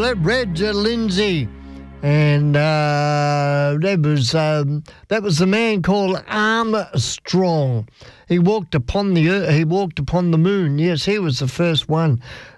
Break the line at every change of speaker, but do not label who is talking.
Reg Lindsay. And that was the man called Armstrong. He walked upon the moon. Yes, he was the first one